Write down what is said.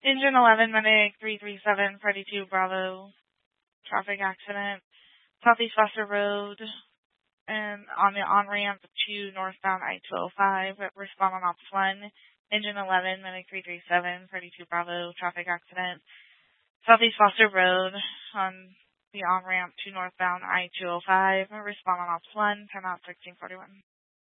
Engine 11, Medic 337, Freddy 2, Bravo, traffic accident, Southeast Foster Road, and on the on-ramp to northbound I-205, respond on Ops 1. Engine 11, Medic 337, Freddy 2, Bravo, traffic accident, Southeast Foster Road, on the on-ramp to northbound I-205, respond on Ops 1, 10 out 1641.